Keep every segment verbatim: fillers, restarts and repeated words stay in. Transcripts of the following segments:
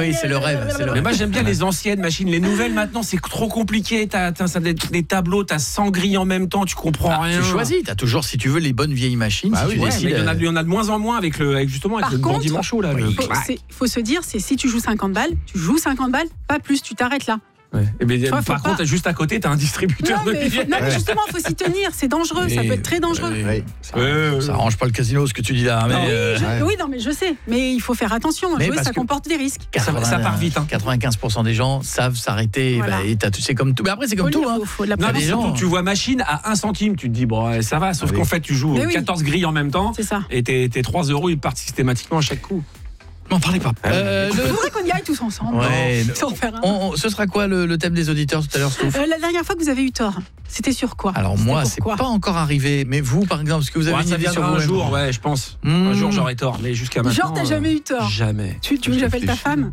oui, c'est le rêve. C'est le Mais rêve. moi j'aime bien les anciennes machines. Les nouvelles maintenant c'est trop compliqué. T'as, t'as, t'as des, des tableaux, t'as cent grilles en même temps, tu comprends Ah, rien. tu choisis, t'as toujours, si tu veux, les bonnes vieilles machines. Bah si oui, tu Ouais, décides, mais il y en a, euh, il y en a de moins en moins avec le, avec justement avec Par le contre, bandit manchot là. oui. le- Faut, c'est- faut se dire, c'est si tu joues cinquante balles, tu joues cinquante balles, pas plus, tu t'arrêtes là. Ouais. Et ben, vois, faut par pas- contre, juste à côté, t'as un distributeur Non de mais, faut- billets. non, mais justement, il faut s'y tenir, c'est dangereux, ça et- peut être très dangereux. et- Oui. Ça, Ouais, ça ouais. arrange pas le casino, ce que tu dis là. Mais, oui, euh, je, ouais. oui, non, mais je sais, mais il faut faire attention. Mais Jouer, parce ça que- comporte des risques. Ça- ça part vite, hein. quatre-vingt-quinze pour cent des gens savent s'arrêter. Voilà. Bah, et t'as- c'est comme tout. Mais après, c'est comme Faut tout. le- Hein. faut- faut de la Non, T'as mais des surtout, gens- tu vois machine à un centime, tu te dis, bon, ouais, ça va, sauf Ah oui. qu'en fait, tu joues Mais oui. quatorze grilles en même temps, C'est ça. et tes, tes trois euros, ils partent systématiquement à chaque coup. M'en parlez pas. Euh, Il le- faudrait qu'on y aille tous ensemble. Ouais, Sans faire un- on- on- ce sera quoi le, le thème des auditeurs tout à l'heure, Stouff? Euh, la dernière fois que vous avez eu tort, c'était sur quoi? Alors C'était moi, c'est pourquoi pas encore arrivé. Mais vous, par exemple, ce que vous avez Ouais, une ça idée sur viendra un vous-même jour, ouais, je pense. Mmh. Un jour, j'aurai tort, mais jusqu'à maintenant. Genre, t'as euh, jamais eu tort. Jamais. Tu, tu veux que j'appelle ta femme?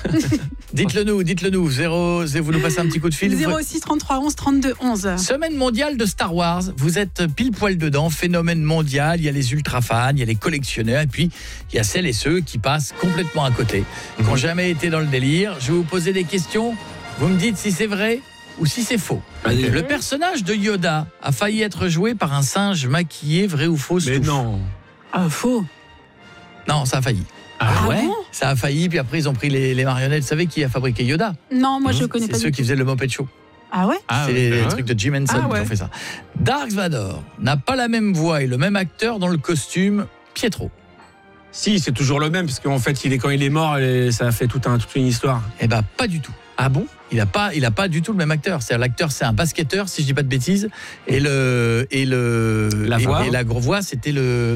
Dites-le nous, dites-le nous. Zéro, vous nous passez un petit coup de fil. zéro six trente-trois onze trente-deux onze. Semaine mondiale de Star Wars, vous êtes pile poil dedans, phénomène mondial, il y a les ultra fans, il y a les collectionneurs, et puis il y a celles et ceux qui passent complètement à côté, qui n'ont jamais été dans le délire. Je vais vous poser des questions, vous me dites si c'est vrai ou si c'est faux. Allez. Le personnage de Yoda a failli être joué par un singe maquillé, vrai ou faux? Mais Stouff? non. Ah, faux. Non, ça a failli. Ah ouais bon? Ça a failli, puis après ils ont pris les, les marionnettes. Vous savez qui a fabriqué Yoda? Non, moi je Mmh. connais C'est pas ceux du qui tout. faisaient le Muppet Show. Ah ouais? Ah c'est ouais. les, les Ah ouais. trucs de Jim Henson Ah qui ouais. ont fait ça. Dark Vador n'a pas la même voix et le même acteur dans le costume Pietro. Si, c'est toujours le même, parce qu'en fait, il est, quand il est mort, et ça a fait tout un, toute une histoire. Eh ben pas du tout. Ah bon? Il n'a pas, il a pas du tout le même acteur. C'est l'acteur, c'est un basketteur, si je dis pas de bêtises, et le et le La et, voix et la gros voix, c'était le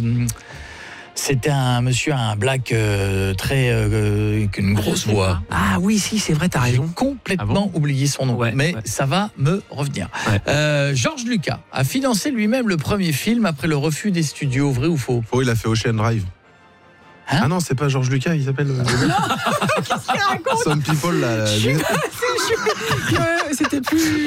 c'était un monsieur, un black euh, très euh, avec une grosse sais voix. Ah oui, si, c'est vrai, t'as J'ai raison. complètement oublié son nom, Ouais, mais ouais. ça va me revenir. Ouais. Euh, George Lucas a financé lui-même le premier film après le refus des studios, vrai ou faux? Faux, il a fait Ocean Drive. Hein Ah non, c'est pas George Lucas, il s'appelle. Qu'est-ce qu'il raconte? Some People, là. la- Euh, C'était plus.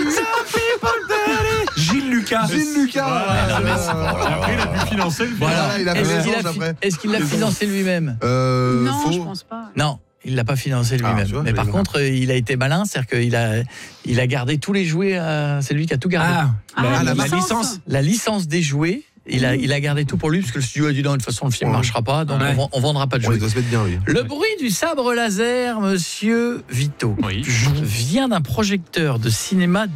Gilles Lucas. Gilles Lucas. non, mais c'est voilà. Après, il a pu financer le film. Voilà, il a fait Est-ce la qu'il a, change fi- après. est-ce qu'il l'a financé lui-même? Euh, Non, faux. je pense pas. Non, il l'a pas financé Ah, lui-même. tu vois, mais par mais contre, euh, il a été malin, c'est-à-dire qu'il a, il a gardé tous les jouets. euh, c'est lui qui a tout gardé. Ah, Ah, la, la la licence. licence. La licence des jouets, il a, il a gardé tout pour lui parce que le studio a dit non, de toute façon le film Ouais. marchera pas, donc Ouais. on, vend- on vendra pas de Bon, il jouets. doit se mettre bien, lui. Le bruit du sabre laser, Monsieur Vito, Oui. vient d'un projecteur de cinéma